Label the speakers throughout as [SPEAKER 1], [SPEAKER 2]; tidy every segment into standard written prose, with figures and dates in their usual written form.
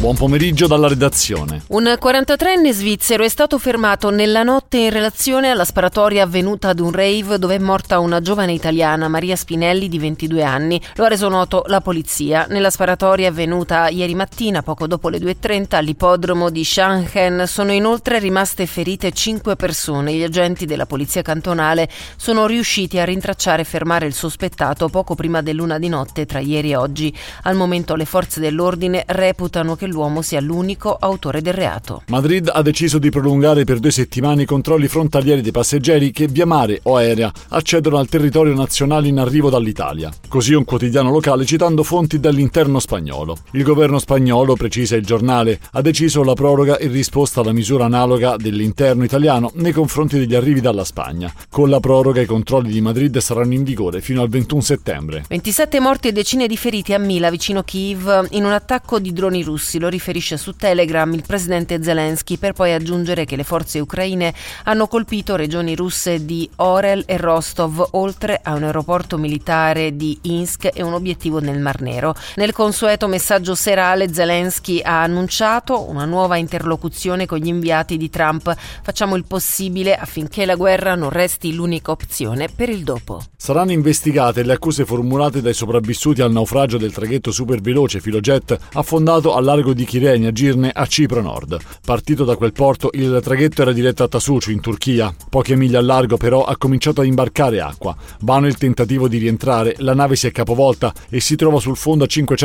[SPEAKER 1] Buon pomeriggio dalla redazione.
[SPEAKER 2] Un 43enne svizzero è stato fermato nella notte in relazione alla sparatoria avvenuta ad un rave dove è morta una giovane italiana, Maria Spinelli, di 22 anni. Lo ha reso noto la polizia. Nella sparatoria avvenuta ieri mattina, poco dopo le 2:30, all'ippodromo di Schanchen, sono inoltre rimaste ferite 5 persone. Gli agenti della polizia cantonale sono riusciti a rintracciare e fermare il sospettato poco prima dell'1 di notte tra ieri e oggi. Al momento le forze dell'ordine reputano che l'uomo sia l'unico autore del reato.
[SPEAKER 1] Madrid ha deciso di prolungare per 2 settimane i controlli frontalieri dei passeggeri che via mare o aerea accedono al territorio nazionale in arrivo dall'Italia. Così un quotidiano locale citando fonti dall'interno spagnolo. Il governo spagnolo, precisa il giornale, ha deciso la proroga in risposta alla misura analoga dell'interno italiano nei confronti degli arrivi dalla Spagna. Con la proroga i controlli di Madrid saranno in vigore fino al 21 settembre.
[SPEAKER 2] 27 morti e decine di feriti a Mila, vicino Kiev, in un attacco di droni russi. Lo riferisce su Telegram il presidente Zelensky, per poi aggiungere che le forze ucraine hanno colpito regioni russe di Orel e Rostov, oltre a un aeroporto militare di Insk e un obiettivo nel Mar Nero. Nel consueto messaggio serale Zelensky ha annunciato una nuova interlocuzione con gli inviati di Trump. Facciamo il possibile affinché la guerra non resti l'unica opzione per il dopo.
[SPEAKER 1] Saranno investigate le accuse formulate dai sopravvissuti al naufragio del traghetto superveloce Filojet affondato al largo di Kyrenia, Girne, a Cipro Nord. Partito da quel porto, il traghetto era diretto a Tasuciu, in Turchia. Poche miglia al largo, però, ha cominciato a imbarcare acqua. Vano il tentativo di rientrare, la nave si è capovolta e si trova sul fondo a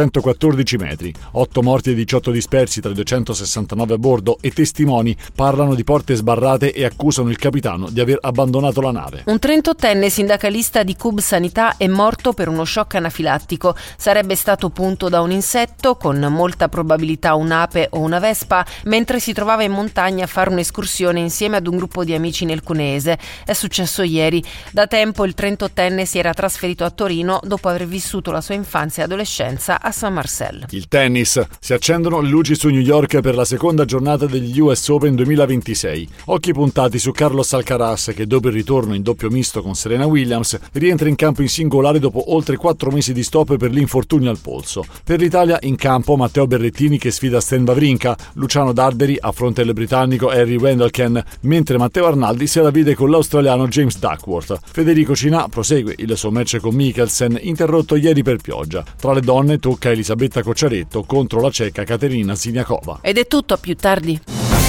[SPEAKER 1] 514 metri. 8 morti e 18 dispersi tra i 269 a bordo e testimoni parlano di porte sbarrate e accusano il capitano di aver abbandonato la nave.
[SPEAKER 2] Un 38enne sindacalista di Cub Sanità è morto per uno shock anafilattico. Sarebbe stato punto da un insetto, con molta probabilità un'ape o una vespa, mentre si trovava in montagna a fare un'escursione insieme ad un gruppo di amici nel Cuneese. È successo ieri. Da tempo il 38enne si era trasferito a Torino dopo aver vissuto la sua infanzia e adolescenza a Saint Marcel.
[SPEAKER 1] Il tennis. Si accendono le luci su New York per la seconda giornata degli US Open 2026. Occhi puntati su Carlos Alcaraz, che dopo il ritorno in doppio misto con Serena Williams rientra in campo in singolare dopo oltre 4 mesi di stop per l'infortunio al polso. Per l'Italia in campo Matteo Berrettini che sfida Stan Wawrinka, Luciano Darderi affronta il britannico Harry Wendelken, mentre Matteo Arnaldi se la vede con l'australiano James Duckworth. Federico Cinà prosegue il suo match con Mikkelsen, interrotto ieri per pioggia. Tra le donne tocca Elisabetta Cocciaretto contro la ceca Katerina Siniakova.
[SPEAKER 2] Ed è tutto, a più tardi.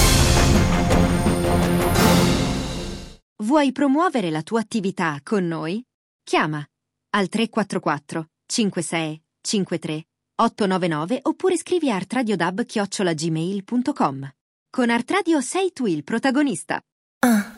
[SPEAKER 3] Vuoi promuovere la tua attività con noi? Chiama al 344 56 53 899 oppure scrivi a artradiodab@gmail.com. Con Art Radio sei tu il protagonista.